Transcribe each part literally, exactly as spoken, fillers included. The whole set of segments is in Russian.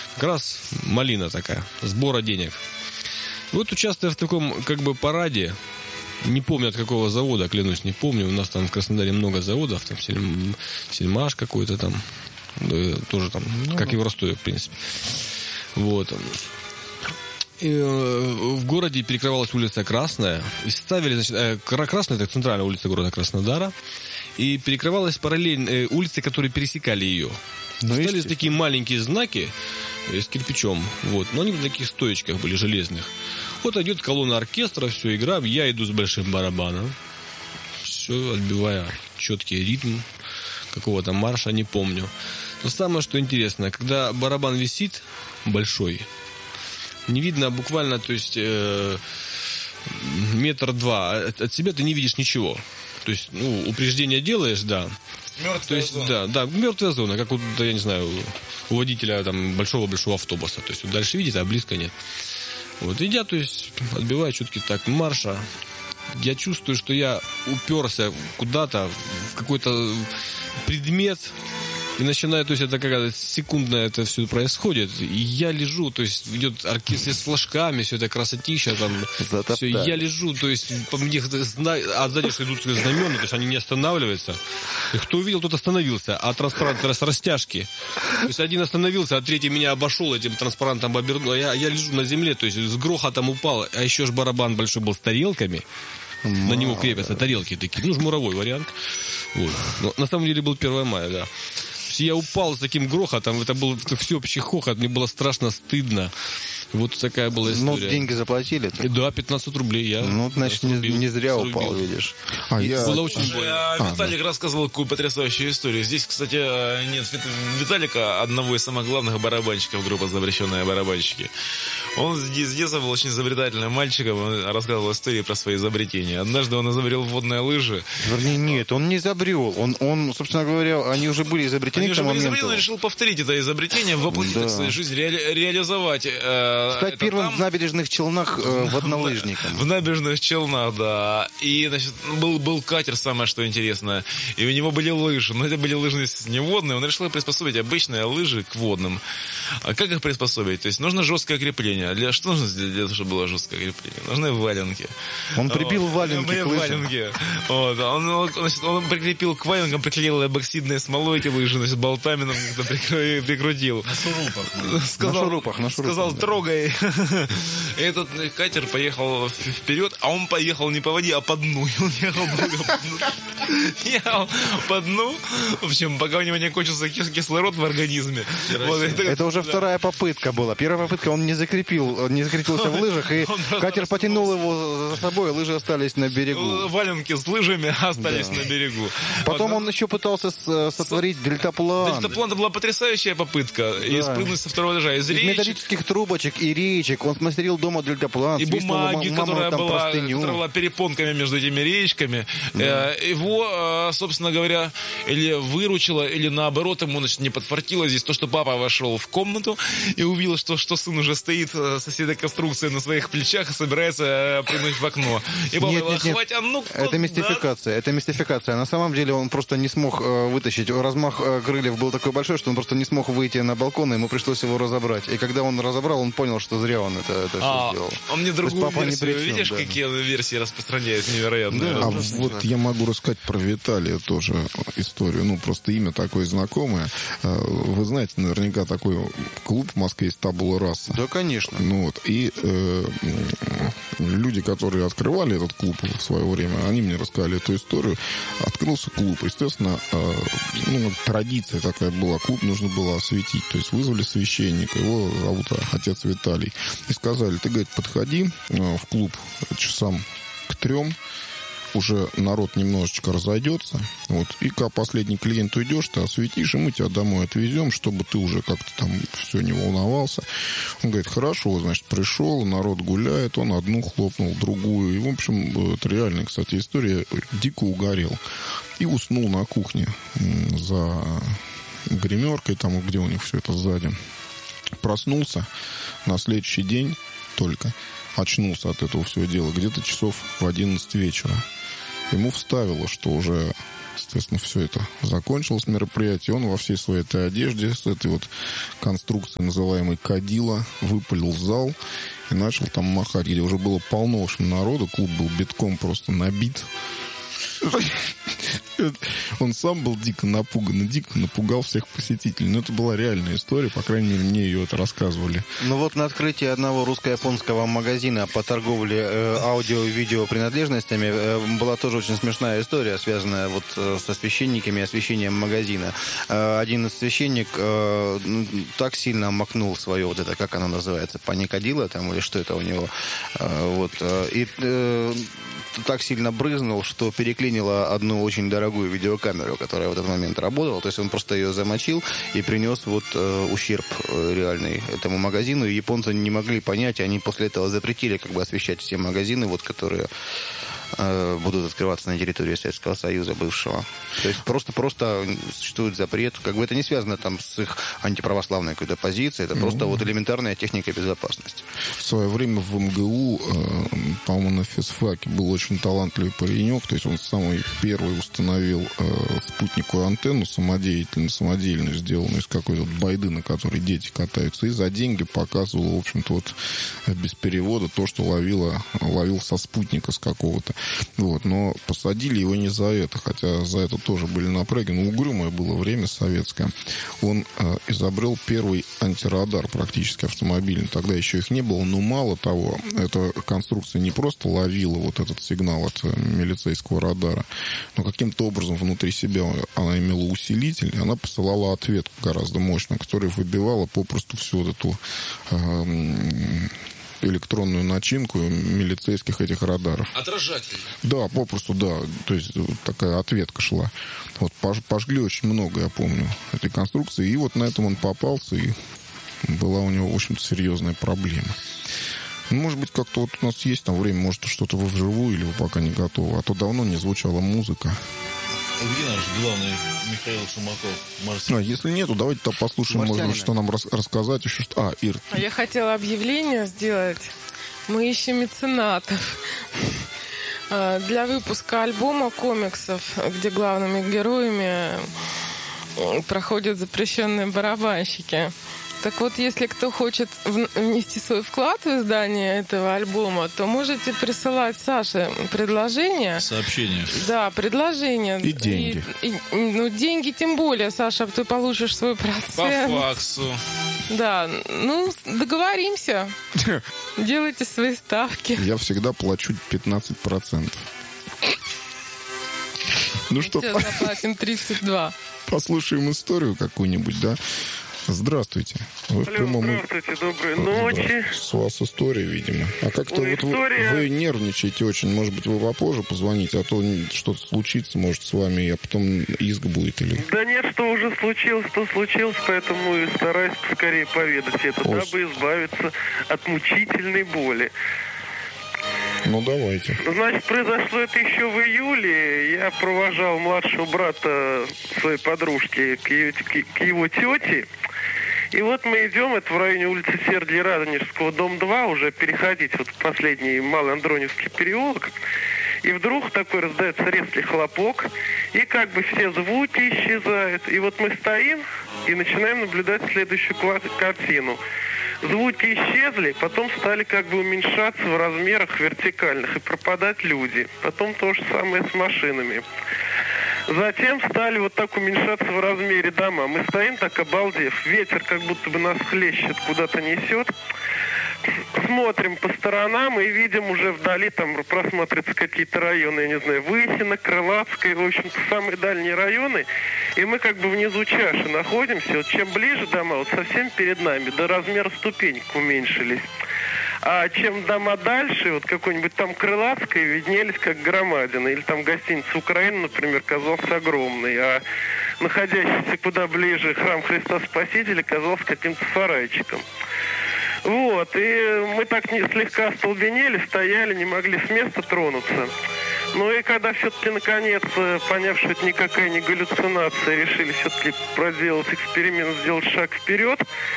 Как раз малина такая, сбора денег. И вот участвуя в таком как бы параде, не помню от какого завода, клянусь, не помню. У нас там в Краснодаре много заводов, там Сельм... Сельмаш какой-то там, да, тоже там, ну, как и в Ростове, в принципе. Вот. И, э, в городе перекрывалась улица Красная. И ставили, значит, э, Красная, это центральная улица города Краснодара. И перекрывалась параллельно э, улицы, которые пересекали ее. Ну, ставились такие маленькие знаки э, с кирпичом. Вот. Но они в таких стоечках были, железных. Вот идет колонна оркестра, все, игра. Я иду с большим барабаном. Все, отбивая четкий ритм какого-то марша, не помню. Но самое, что интересно, когда барабан висит большой, не видно буквально, то есть э, метр два от, от себя ты не видишь ничего. То есть, ну, упреждение делаешь, да. Мертвая то есть, зона. Да, да, мертвая зона, как у, я не знаю, у водителя там большого-большого автобуса. То есть, вот дальше видит, а близко нет. Вот, идя, то есть, отбивая четкий так марша, я чувствую, что я уперся куда-то в какой-то предмет. И начинаю, то есть это какая-то секундная это все происходит. И я лежу, то есть идет оркестр с флажками, все это красотища там. Все, я лежу, то есть по мне, а сзади что идут знамена, то есть они не останавливаются. И кто увидел, тот остановился. А транспарант с растяжки. То есть один остановился, а третий меня обошел, этим транспарантом обернул. А я, я лежу на земле, то есть с грохотом упал. А еще ж барабан большой был с тарелками. На него крепятся тарелки такие. Ну, жмуровой вариант. Вот. Но на самом деле был первое мая, да. Я упал с таким грохотом, это был всеобщий хохот, мне было страшно стыдно. Вот такая была история. Ну, деньги заплатили? И, да, пятнадцать рублей я. Ну, значит, не, не зря срубил. Упал, видишь. А я... Было очень больно. А, Виталик а, да. рассказывал какую потрясающую историю. Здесь, кстати, нет Виталика, одного из самых главных барабанщиков группы «Запрещенные барабанщики». Он с детства был очень изобретательным мальчиком. Он рассказывал истории про свои изобретения. Однажды он изобрел водные лыжи. Вернее, нет, он не изобрел. Он, он собственно говоря, они уже были изобретены они к тому моменту. моменту. Он решил повторить это изобретение, воплотить да. в свою жизнь, ре- реализовать. Э, Стать первым там... в набережных Челнах э, воднолыжником. В набережных Челнах, да. И, значит, был, был катер, самое что интересно. И у него были лыжи. Но это были лыжи не водные. Он решил приспособить обычные лыжи к водным. А как их приспособить? То есть нужно жесткое крепление. Для что нужно для того, чтобы было жесткое крепление? Нужны валенки. Он прибил вот. валенки к лыжам. Вот. Он, он, значит, он прикрепил к валенкам, приклеил эбоксидной смолой эти лыжи, значит, болтами там прикрутил. На шурупах. Сказал, на шурупах, на шурупах. Сказал, да. трогай. И этот катер поехал вперед, а он поехал не по воде, а по дну. И он ехал долго по дну. Ехал по дну. В общем, пока у него не кончился кислород в организме. Вот, это, это уже да. вторая попытка была. Первая попытка он не закрепил, не закрепился в лыжах, и катер потянул его за собой, лыжи остались на берегу. Валенки с лыжами остались да. на берегу. Потом вот, он еще пытался сотворить дельтаплан. Дельтаплан это была потрясающая попытка. Да. И спрыгнуть со второго этажа. Из, из металлических трубочек и речек. Он смастерил дома дельтаплан. И бумаги, маму, которая, была, которая была перепонками между этими речками. Да. Его, собственно говоря, или выручило, или наоборот, ему, значит, не подфартило здесь то, что папа вошел в комнату и увидел, что, что сын уже стоит с этой конструкцией на своих плечах и собирается прыгнуть в окно. И папа нет, говорил, нет, нет. хватит, а ну это мистификация, это мистификация. На самом деле он просто не смог э, вытащить. Размах э, крыльев был такой большой, что он просто не смог выйти на балкон, и ему пришлось его разобрать. И когда он разобрал, он понял, что зря он это, это а, все сделал. Он мне другую версию, причем, видишь, да. какие версии распространяет невероятно. Да, а вот я могу рассказать про Виталия тоже историю. Ну, просто имя такое знакомое. Вы знаете, наверняка такой клуб в Москве есть «Табула раса». Да, конечно. Ну вот, и э, люди, которые открывали этот клуб в свое время, они мне рассказали эту историю. Открылся клуб, естественно, э, ну, традиция такая была. Клуб нужно было осветить. То есть вызвали священника, его зовут отец Виталий. И сказали, ты, говорит, подходи э, в клуб часам к трем, уже народ немножечко разойдется, вот, и когда последний клиент уйдешь, ты осветишь, и мы тебя домой отвезем, чтобы ты уже как-то там все не волновался. Он говорит, хорошо, значит, пришел, народ гуляет, он одну хлопнул, другую, и, в общем, это реальная, кстати, история, дико угорел. И уснул на кухне за гримеркой, там, где у них все это сзади. Проснулся на следующий день только, очнулся от этого всего дела где-то часов в одиннадцать вечера. Ему вставило, что уже Естественно, все это закончилось мероприятие. Он во всей своей этой одежде, с этой вот конструкцией, называемой кадила, выпалил в зал и начал там махать, где уже было полно, в общем, народу. Клуб был битком просто набит. Он сам был дико напуган и дико напугал всех посетителей. Но это была реальная история, по крайней мере, мне ее это рассказывали. Ну вот на открытии одного русско-японского магазина по торговле э, аудио- и видеопринадлежностями э, была тоже очень смешная история, связанная вот э, со священниками и освещением магазина. Э, один священник э, ну, так сильно макнул свое, вот это, как оно называется, паникадило там, или что это у него, э, вот, э, и э, так сильно брызнул, что переклинило одну очень дорогую видеокамеру, которая в этот момент работала. То есть он просто ее замочил и принес вот э, ущерб э, реальный этому магазину. И японцы не могли понять, они после этого запретили как бы освещать все магазины, вот, которые э, будут открываться на территории Советского Союза бывшего. То есть просто-просто существует запрет. Как бы это не связано там с их антиправославной какой-то позицией. Это mm-hmm. просто вот элементарная техника безопасности. В свое время в МГУ, э, по-моему, на физфаке был очень талантливый паренек. То есть он самый первый установил э, спутниковую антенну самодеятельно, самодельную, сделанную из какой-то байды, на которой дети катаются. И за деньги показывал, в общем-то, вот без перевода то, что ловило, ловил со спутника с какого-то. Вот. Но посадили его не за это, хотя за это тоже были напряги. Но угрюмое было время советское. Он э, изобрел первый антирадар практически автомобильный. Тогда еще их не было. Но мало того, эта конструкция не просто ловила вот этот сигнал от милицейского радара, но каким-то образом внутри себя она имела усилитель, и она посылала ответку гораздо мощную, которая выбивала попросту всю вот эту э, электронную начинку милицейских этих радаров. Отражатель. Да, попросту, да. То есть такая ответка шла. Вот пожгли очень много, я помню, этой конструкции. И вот на этом он попался, и была у него, в общем-то, серьезная проблема. Ну, может быть, как-то вот у нас есть там время, может, что-то вы вживую, или вы пока не готовы. А то давно не звучала музыка. Где наш главный Михаил Шумаков? Марсианин. А, если нету, давайте -то послушаем, может быть, что нам рас- рассказать еще. Что... А, Ир. А я хотела объявление сделать. Мы ищем меценатов для выпуска альбома комиксов, где главными героями проходят запрещенные барабанщики. Так вот, если кто хочет внести свой вклад в издание этого альбома, то можете присылать Саше предложения. Сообщения. Да, предложения. И деньги. И, и, ну, деньги тем более, Саша, ты получишь свой процент. По факсу. Да, ну, договоримся. Делайте свои ставки. Я всегда плачу пятнадцать процентов. Ну что, сейчас заплатим тридцать два. Послушаем историю какую-нибудь, да? Здравствуйте. Вы Алло, в прямом... здравствуйте, доброй ночи. С вас история, видимо. А как-то Ой, вот история... вы, вы нервничаете очень. Может быть, вы попозже позвоните, а то что-то случится, может, с вами, а потом иск будет или... Да нет, что уже случилось, то случилось, поэтому и стараюсь поскорее поведать это, Ой. дабы избавиться от мучительной боли. Ну, давайте. Значит, произошло это еще в июле. Я провожал младшего брата своей подружки к ее, к его тете. И вот мы идем, это в районе улицы Сергия Радонежского, дом два, уже переходить вот в последний Малый Андроневский переулок. И вдруг такой раздается резкий хлопок, и как бы все звуки исчезают. И вот мы стоим и начинаем наблюдать следующую картину. Звуки исчезли, потом стали как бы уменьшаться в размерах вертикальных и пропадать люди. Потом то же самое с машинами. Затем стали вот так уменьшаться в размере дома. Мы стоим так обалдев. Ветер как будто бы нас хлещет, куда-то несет. Смотрим по сторонам и видим уже вдали, там просматриваются какие-то районы, я не знаю, Выхино, Крылатское, в общем-то, самые дальние районы. И мы как бы внизу чаши находимся. Вот чем ближе дома, вот совсем перед нами, до размера ступенек уменьшились. А чем дома дальше, вот какой-нибудь там Крылатское, виднелись как громадины. Или там гостиница Украина, например, казался огромной. А находящийся куда ближе храм Христа Спасителя казался каким-то сарайчиком. Вот, и мы так не, слегка остолбенели, стояли, не могли с места тронуться. Ну и когда все-таки, наконец, поняв, что это никакая не галлюцинация, решили все-таки проделать эксперимент, сделать шаг вперед,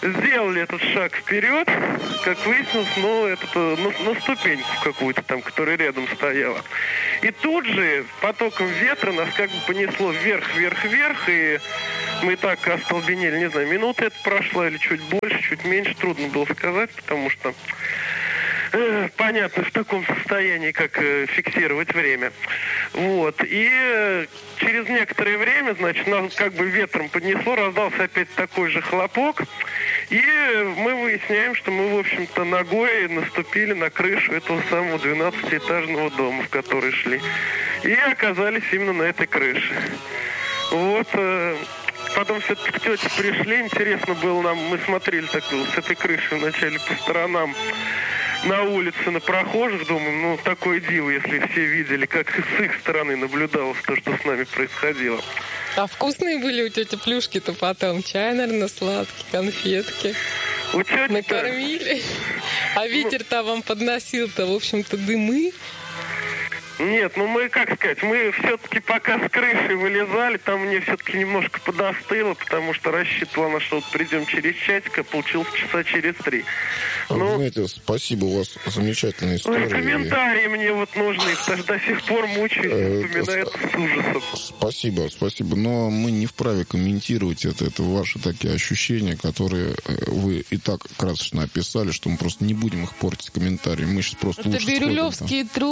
сделали этот шаг вперед, как выяснилось, ну, это на, на ступеньку какую-то там, которая рядом стояла. И тут же потоком ветра нас как бы понесло вверх, вверх, вверх, и мы так остолбенели, не знаю, минута это прошла или чуть больше, чуть меньше, трудно было сказать, потому что э, понятно, в таком состоянии, как э, фиксировать время. Вот, и э, через некоторое время, значит, нас как бы ветром поднесло, раздался опять такой же хлопок, и мы выясняем, что мы, в общем-то, ногой наступили на крышу этого самого двенадцатиэтажного дома, в который шли. И оказались именно на этой крыше. Вот. Потом все-таки тети пришли. Интересно было нам, мы смотрели так, с этой крыши вначале по сторонам на улице, на прохожих, думаем, ну, такое диво, если все видели, как с их стороны наблюдалось то, что с нами происходило. А вкусные были у тети плюшки-то потом? Чай, наверное, сладкий, конфетки. У тети накормили. А ветер-то вам подносил-то, в общем-то, дымы. Нет, ну мы, как сказать, мы все-таки пока с крыши вылезали, там мне все-таки немножко подостыло, потому что рассчитывала на что вот придем через часик, а получилось часа через три. Ну, знаете, спасибо, у вас замечательная история. Комментарии мне вот нужны, потому что до сих пор мучаюсь, вспоминаю это с ужасом. Спасибо, спасибо, но мы не вправе комментировать это, это ваши такие ощущения, которые вы и так красочно описали, что мы просто не будем их портить комментариями, мы сейчас просто это лучше бирюлевские трубы.